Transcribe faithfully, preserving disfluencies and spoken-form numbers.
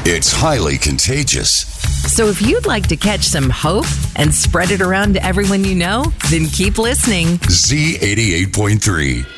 It's highly contagious. So if you'd like to catch some hope and spread it around to everyone you know, then keep listening. Z eighty-eight point three.